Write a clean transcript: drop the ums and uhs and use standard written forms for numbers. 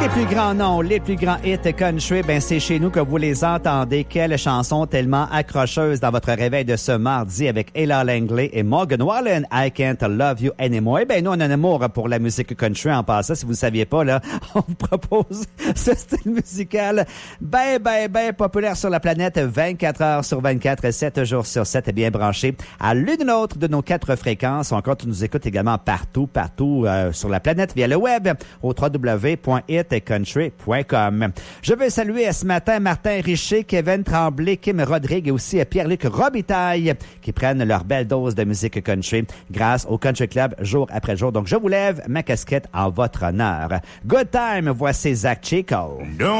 Les plus grands noms, les plus grands hits country, ben c'est chez nous que vous les entendez. Quelle chanson tellement accrocheuse dans votre réveil de ce mardi avec Ella Langley et Morgan Wallen, I Can't Love You Anymore. Eh ben nous, on a un amour pour la musique country en passant. Si vous ne saviez pas, là, on vous propose ce style musical ben populaire sur la planète 24 heures sur 24, 7 jours sur 7, bien branché à l'une ou l'autre de nos 4 fréquences. Encore, tu nous écoutes également partout sur la planète via le web au www.hitcountry.com. Je veux saluer ce matin Martin Richer, Kevin Tremblay, Kim Rodrigue et aussi Pierre-Luc Robitaille qui prennent leur belle dose de musique country grâce au Country Club jour après jour. Donc, je vous lève ma casquette en votre honneur. Good time, voici Zach Chico.